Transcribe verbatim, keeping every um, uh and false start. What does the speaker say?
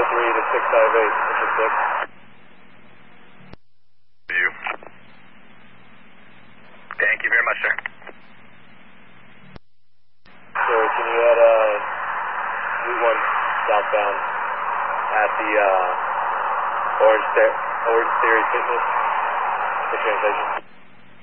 three to six five eight, mission six. You. Thank you very much, sir. Sir, can you add uh, Route one southbound at the uh, Orange, Orange Theory Fitness for translation?